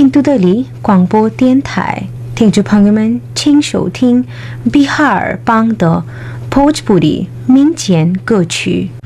印度德里广播电台，听众朋友们，请收听比哈尔邦的 Bhojpuri 民间歌曲。